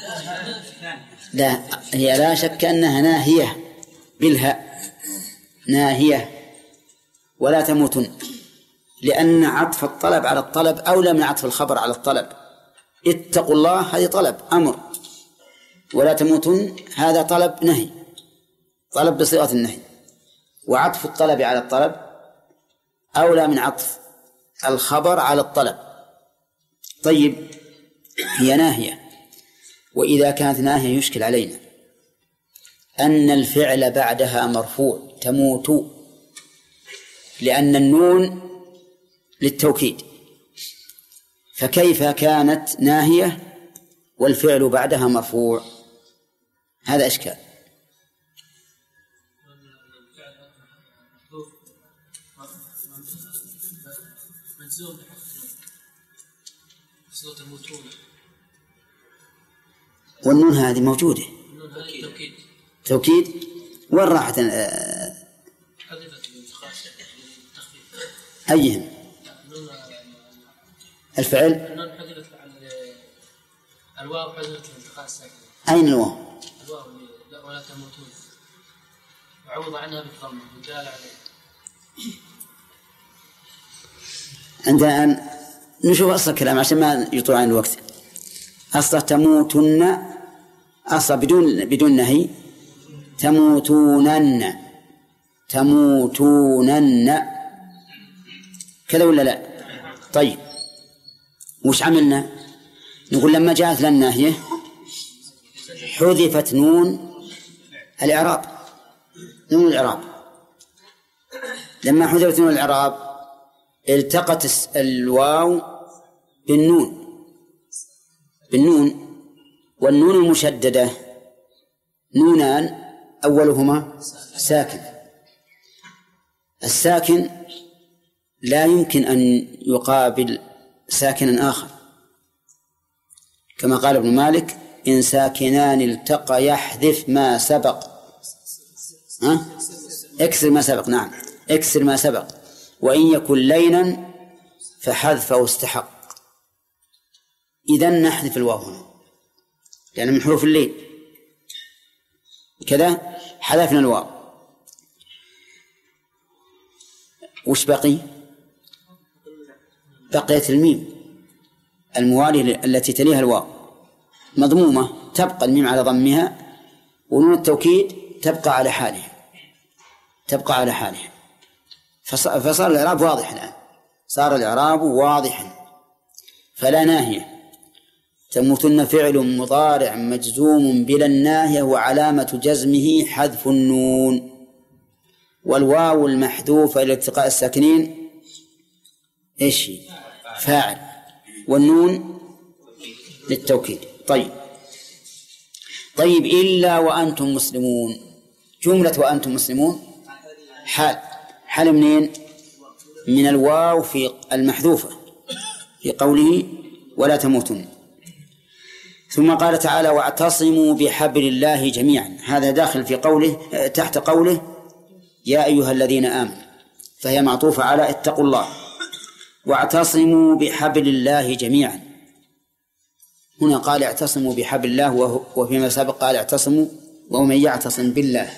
لا، هي لا شك أنها ناهية بالهاء، ناهية. ولا تموتن، لأن عطف الطلب على الطلب أولى من عطف الخبر على الطلب. اتقوا الله هذه طلب أمر، ولا تموتن هذا طلب نهي، طلب بصيغة النهي. وعطف الطلب على الطلب أولى من عطف الخبر على الطلب. طيب، هي ناهية، وإذا كانت ناهية يشكل علينا أن الفعل بعدها مرفوع، تموت، لأن النون للتوكيد، فكيف كانت ناهية والفعل بعدها مرفوع؟ هذا إشكال. والنون هذه موجودة توكيد. وين راحت؟ أيهم الفعل؟
الواو حذفت لالتقاء الساكنين.
أين الواو؟
الواو لا ولا تموتون، وعوض عنها بالضمة وجعل عليه.
عندنا أن نشوف أصل الكلام عشان ما يطول عن الوقت. أصل تموتن، أصل بدون بدون نهي، تموتونن، تموتونن كذا ولا لا؟ طيب، وش عملنا؟ نقول لما جاءت لنا الناهية حذفت نون الإعراب، نون الإعراب. لما حذفت نون الإعراب التقت الواو بالنون بالنون والنون المشددة نونان أولهما ساكن. الساكن لا يمكن أن يقابل ساكنا آخر، كما قال ابن مالك: إن ساكنان التقى يحذف ما سبق. ها؟ اكسر ما سبق. نعم، اكسر ما سبق. وإن يكن لينا فحذفه استحق. إذن نحذف الواو هنا لأن من حروف اللين، كذا حذفنا الواو. وش بقي؟ بقيت الميم الموالية التي تليها الواو مضمومة، تبقى الميم على ضمها، ونون التوكيد تبقى على حالها تبقى على حالها فصار الإعراب واضح الآن، صار الإعراب واضحا. فلا ناهية. تموتن فعل مضارع مجزوم بلا الناهية وعلامة جزمه حذف النون، والواو المحذوفة لالتقاء الساكنين إيش؟ فاعل، والنون للتوكيد. طيب طيب إلا وأنتم مسلمون، جملة وأنتم مسلمون حال حال منين؟ من الواو في المحذوفة في قوله ولا تموتن. ثم قال تعالى: واعتصموا بحبل الله جميعا. هذا داخل في قوله تحت قوله يا أيها الذين آمنوا، فهي معطوفة على اتقوا الله. واعتصموا بحبل الله جميعا. هنا قال اعتصموا بحبل الله، وفيما سبق قال اعتصموا ومن يعتصم بالله.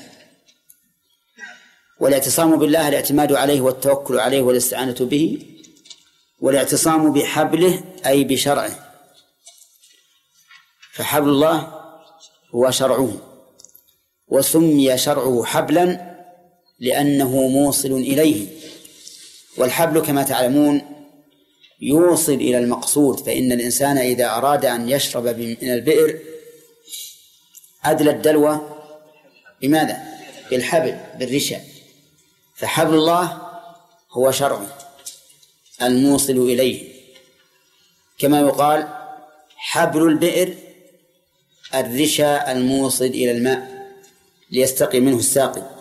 والاعتصام بالله الاعتماد عليه والتوكل عليه والاستعانة به، والاعتصام بحبله أي بشرعه، فحبل الله هو شرعه، وسمي شرعه حبلا لأنه موصل إليه. والحبل كما تعلمون يوصل إلى المقصود، فإن الإنسان إذا أراد أن يشرب من البئر أدلى الدلوة بماذا؟ بالحبل، بالرشا. فحبل الله هو شرعه الموصل إليه، كما يقال حبل البئر الرشا الموصل إلى الماء ليستقي منه الساقي.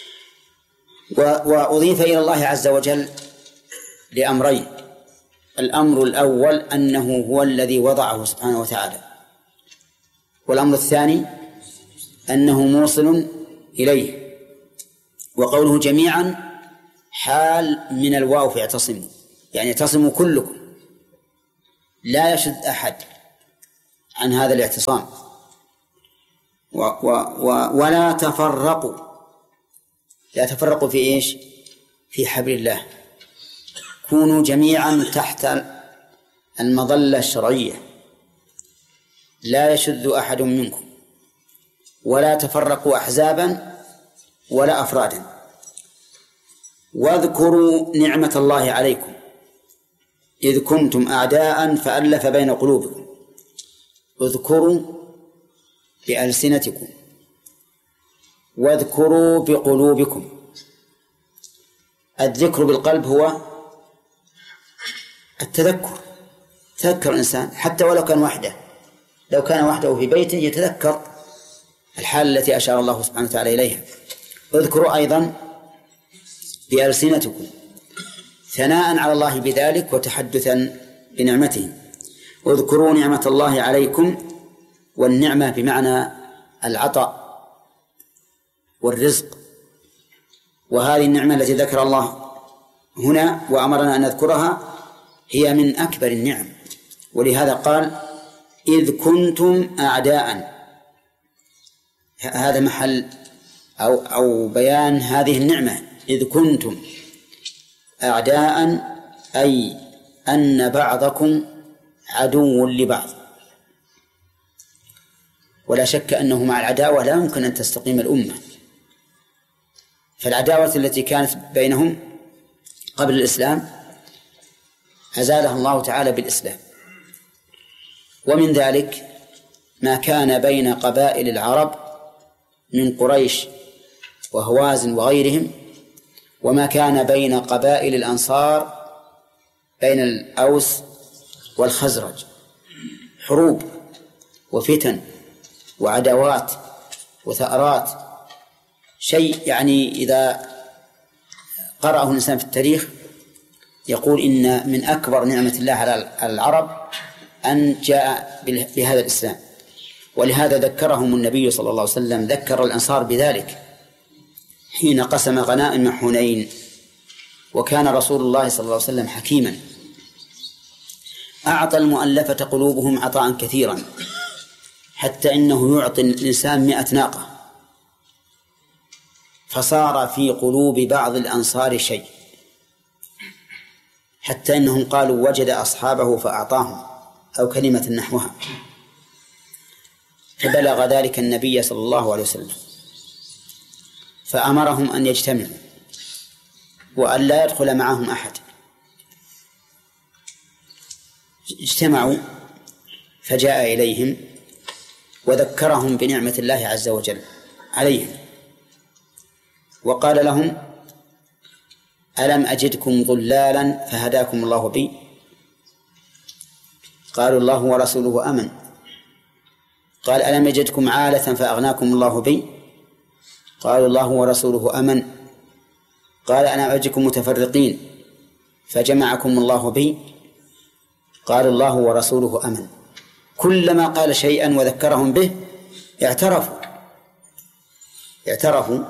وأضيف إلى الله عز وجل لأمرين: الأمر الأول أنه هو الذي وضعه سبحانه وتعالى، والأمر الثاني أنه موصل إليه. وقوله جميعا حال من الواو في اعتصموا، يعني اعتصموا كلكم، لا يشد أحد عن هذا الاعتصام. و و و ولا تفرقوا، لا تفرقوا في إيش؟ في حبل الله، كونوا جميعا تحت المظلة الشرعية، لا يشذ أحد منكم، ولا تفرقوا أحزابا ولا أفرادا. واذكروا نعمة الله عليكم إذ كنتم أعداء فألف بين قلوبكم. اذكروا بألسنتكم واذكروا بقلوبكم. الذكر بالقلب هو التذكر، تذكر الإنسان حتى ولو كان وحده، لو كان وحده في بيته يتذكر الحال التي أشار الله سبحانه وتعالى إليها. اذكروا أيضا بألسنتكم ثناء على الله بذلك وتحدثا بنعمته. اذكروا نعمة الله عليكم، والنعمة بمعنى العطاء والرزق، وهذه النعمة التي ذكر الله هنا وأمرنا أن نذكرها هي من أكبر النعم، ولهذا قال إذ كنتم أعداء. هذا محل أو, أو بيان هذه النعمة، إذ كنتم أعداء، أي أن بعضكم عدو لبعض. ولا شك أنه مع العداوة لا يمكن أن تستقيم الأمة، فالعداوة التي كانت بينهم قبل الإسلام أزالها الله تعالى بالإسلام. ومن ذلك ما كان بين قبائل العرب من قريش وهوازن وغيرهم، وما كان بين قبائل الأنصار بين الأوس والخزرج، حروب وفتن وعداوات وثأرات، شيء يعني إذا قرأه الإنسان في التاريخ يقول إن من أكبر نعمة الله على العرب أن جاء بهذا الإسلام. ولهذا ذكرهم النبي صلى الله عليه وسلم، ذكر الأنصار بذلك حين قسم غنائم حنين. وكان رسول الله صلى الله عليه وسلم حكيما، أعطى المؤلفة قلوبهم عطاء كثيرا، حتى إنه يعطي الإنسان مئة ناقة، فصار في قلوب بعض الأنصار شيء، حتى إنهم قالوا وجد أصحابه فأعطاهم، أو كلمة نحوها. فبلغ ذلك النبي صلى الله عليه وسلم فأمرهم أن يجتمعوا وأن لا يدخل معهم أحد. اجتمعوا فجاء إليهم وذكرهم بنعمة الله عز وجل عليهم، وقال لهم ألم أجدكم ضلالا فهداكم الله بي؟ قالوا الله ورسوله أمن. قال ألم يجدكم عالة فأغناكم الله بي؟ قالوا الله ورسوله أمن. قال أنا أجدكم متفرقين فجمعكم الله بي؟ قال الله ورسوله أمن. كلما قال شيئا وذكرهم به اعترفوا اعترفوا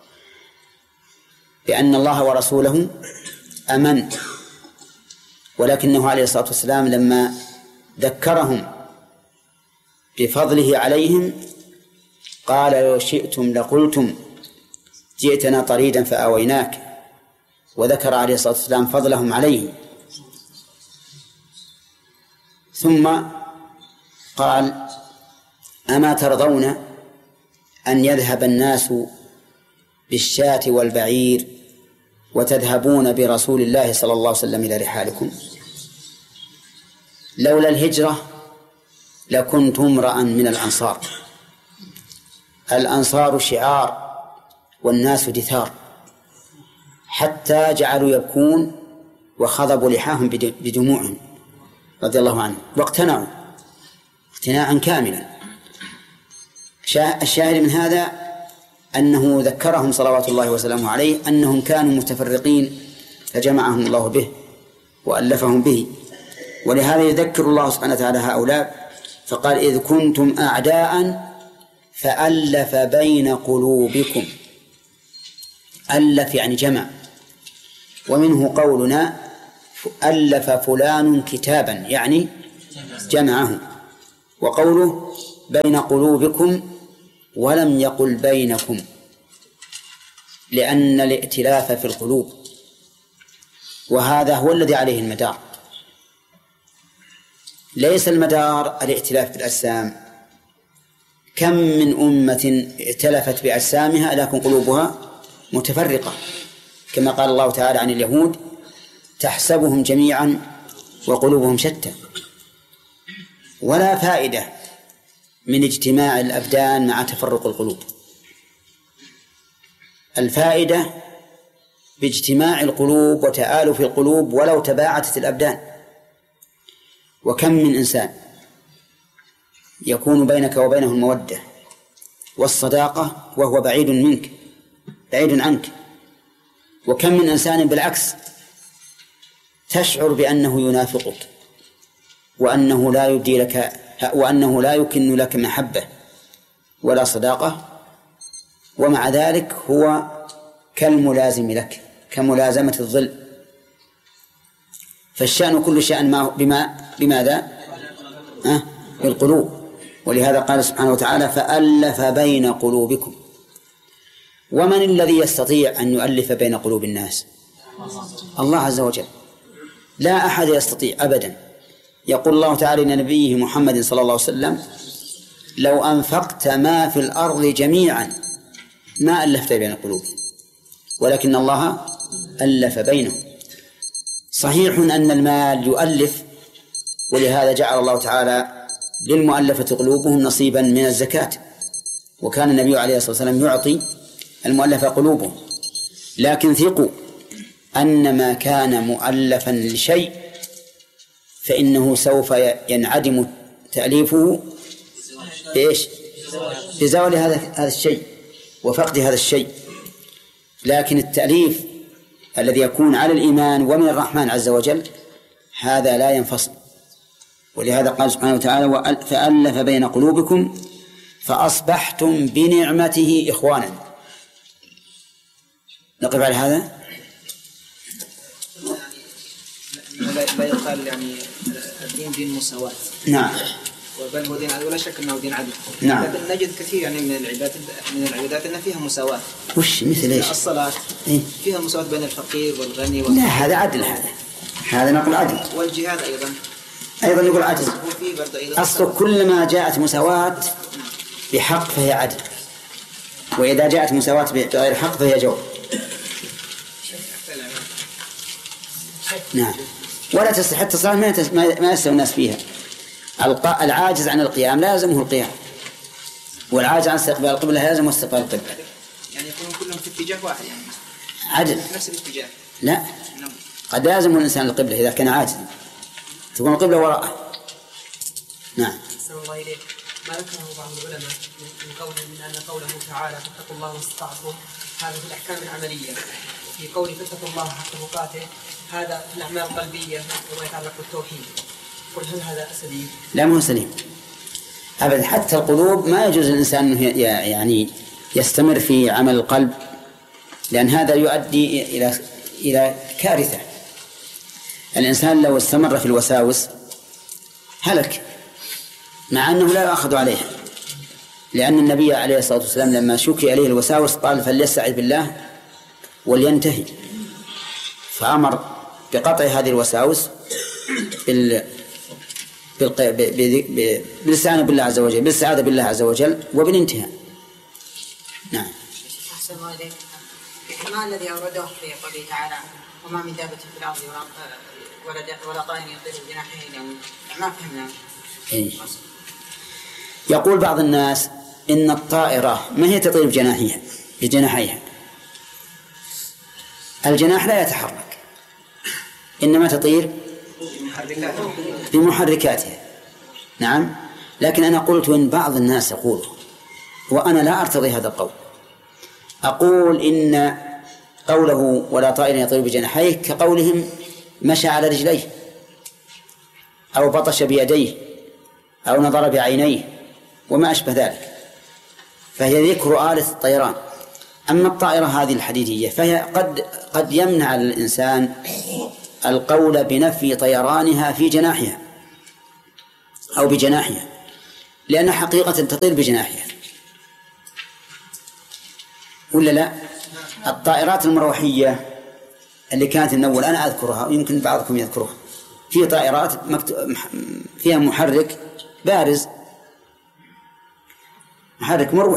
بأن الله ورسوله أمن. ولكنه عليه الصلاة والسلام لما ذكرهم بفضله عليهم قال لو شئتم لقلتم جئتنا طريدا فآويناك، وذكر عليه الصلاة والسلام فضلهم عليهم. ثم قال أما ترضون أن يذهب الناس بالشاة والبعير وتذهبون برسول الله صلى الله عليه وسلم إلى رحالكم؟ لولا الهجرة لكنت امرأ من الأنصار. الأنصار شعار والناس دثار، حتى جعلوا يبكون وخضبوا لحاهم بدموعهم رضي الله عنه، واقتنعوا اقتناعا كاملا. الشاهد من هذا أنه ذكرهم صلوات الله وسلامه عليه أنهم كانوا متفرقين فجمعهم الله به وألفهم به. ولهذا يذكر الله سبحانه وتعالى هؤلاء فقال إذ كنتم أعداء فألف بين قلوبكم. ألف يعني جمع، ومنه قولنا ألف فلان كتابا يعني جمعه، وقوله بين قلوبكم ولم يقل بينكم، لأن الائتلاف في القلوب، وهذا هو الذي عليه المدار. ليس المدار الائتلاف بالأجسام، كم من أمة ائتلفت بأجسامها لكن قلوبها متفرقة، كما قال الله تعالى عن اليهود تحسبهم جميعا وقلوبهم شتى. ولا فائدة من اجتماع الأبدان مع تفرق القلوب، الفائدة باجتماع القلوب وتآلف القلوب ولو تباعدت الأبدان. وكم من إنسان يكون بينك وبينه المودة والصداقة وهو بعيد منك بعيد عنك، وكم من إنسان بالعكس تشعر بأنه ينافقك وأنه لا يبدي لك وأنه لا يكن لك محبة ولا صداقة، ومع ذلك هو كالملازم لك، كملازمة الظل. فالشأن كل شأن ما بما بماذا؟ أه؟ بالقلوب. ولهذا قال سبحانه وتعالى فألف بين قلوبكم. ومن الذي يستطيع أن يؤلف بين قلوب الناس؟ الله عز وجل، لا أحد يستطيع أبدا. يقول الله تعالى لنبيه محمد صلى الله عليه وسلم لو أنفقت ما في الأرض جميعا ما ألفت بين القلوب ولكن الله ألف بينهم. صحيح أن المال يؤلف، ولهذا جعل الله تعالى للمؤلفة قلوبهم نصيبا من الزكاة، وكان النبي عليه الصلاة والسلام يعطي المؤلفة قلوبهم. لكن ثقوا أن ما كان مؤلفا لشيء فإنه سوف ينعدم تأليفه بإيش؟ بزوال هذا هذا الشيء وفقد هذا الشيء. لكن التأليف الذي يكون على الإيمان ومن الرحمن عز وجل هذا لا ينفصل. ولهذا قال سبحانه وتعالى فألف بين قلوبكم فأصبحتم بنعمته إخوانا. نقف على هذا.
لا يقال يعني الدين دين مساواة.
نعم.
بل هو دين عدل، ولا شك أنه دين عدل.
نعم.
لكن نجد كثير يعني من العبادات من العبادات أن فيها مساواة.
وش مثل إيش؟
الصلاة
إيه؟
فيها مساواة بين الفقير والغني وال...
لا هذا عدل، هذا هذا نقول عدل.
والجهاد أيضا
أيضا نقول عدل.
أيضا
أصل كلما جاءت مساواة بحق فهي عدل، وإذا جاءت مساواة بغير حق فهي جور. نعم. ولا تستحق الصلاة ما يستوي الناس فيها. العاجز عن القيام لا يلزمه القيام، والعاجز عن استقبال القبلة لا يلزمه استقبال القبلة.
يعني يكونوا كلهم في اتجاه واحد يعني
عدل
في نفس الاتجاه.
لا، قد لازم الإنسان القبلة إذا كان عاجزا تكون القبلة وراءه. نعم.
أحسن الله إليك. ما ذكره بعض العلماء من قوله من أن قوله تعالى فاتقوا الله ما استطعتم هذا في الأحكام العملية، في قوله فاتقوا الله حق تقاته هذا في الأعمال القلبية وما يتعلق بالتوحيد. قل هل هذا سليم؟
لا مو سليم أبدا. حتى القلوب ما يجوز الإنسان أنه يعني يستمر في عمل القلب، لأن هذا يؤدي إلى إلى كارثة. الإنسان لو استمر في الوساوس هلك، مع أنه لا يأخذ عليها، لأن النبي عليه الصلاة والسلام لما شكي عليه الوساوس قال فليستعذ بالله ولينتهي، فأمر بقطع هذه الوساوس بال بالاستعانة بالله عز وجل، بالاستعاذة بالله عز وجل وبالانتهاء. نعم.
أحسن الله إليك. ما الذي أورده في قوله تعالى وما من دابة في الأرض ولا ولا طائر يطير بجناحيه يوم ما فهمنا.
إيه. يقول بعض الناس إن الطائرة ما هي تطير بجناحيها بجناحيها الجناح لا يتحرك، إنما تطير بمحركاتها. نعم. لكن أنا قلت إن بعض الناس يقول، وأنا لا أرتضي هذا القول، أقول إن قوله ولا طائر يطير بجناحيه كقولهم مشى على رجليه أو بطش بيديه أو نظر بعينيه وما أشبه ذلك، فهي ذكر آلة الطيران أما الطائرة هذه الحديدية فهي قد قد يمنع الإنسان القول بنفي طيرانها في جناحها أو بجناحها، لأن حقيقة تطير بجناحها، ولا لا؟ الطائرات المروحية اللي كانت الأول أنا أذكرها ويمكن بعضكم يذكرها، في طائرات فيها محرك بارز، محرك مروح